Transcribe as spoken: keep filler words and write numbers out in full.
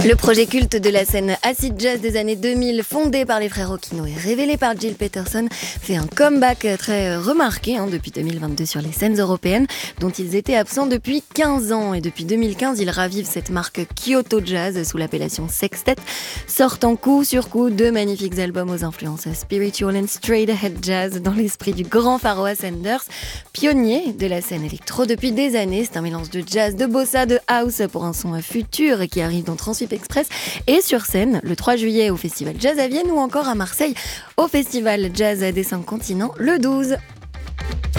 Le projet culte de la scène acid jazz des années deux mille, fondé par les frères Occhino et révélé par Gil Peterson, fait un comeback très remarqué hein, depuis deux mille vingt-deux sur les scènes européennes, dont ils étaient absents depuis quinze ans. Et depuis deux mille quinze, ils ravivent cette marque Kyoto Jazz sous l'appellation Sextet, sortant coup sur coup deux magnifiques albums aux influences spiritual and straight ahead jazz dans l'esprit du grand Pharoah Sanders, pionnier de la scène électro depuis des années. C'est un mélange de jazz, de bossa, de house pour un son futur et qui arrive dans Transcript Express et sur scène le trois juillet au Festival Jazz à Vienne ou encore à Marseille au Festival Jazz des cinq continents le douze.